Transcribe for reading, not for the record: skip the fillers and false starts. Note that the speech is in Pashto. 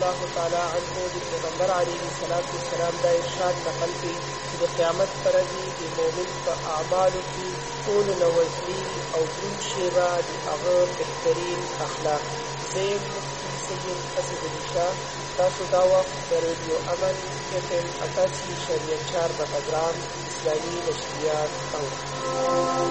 الله تعالی عنه د پیغمبر علیه السلام دا ارشاد نقل کړي چې د قیامت پر ورځ د مؤمن په اعمالو کې ټولو نه وزني او دروند شی به د هغه بهترین اخلاق. زه یم مفتي سید اسد علي شاه. تاسو دا وخت د رادیو امن FM 88.4 بغداد اسلامي نشریات اورئ.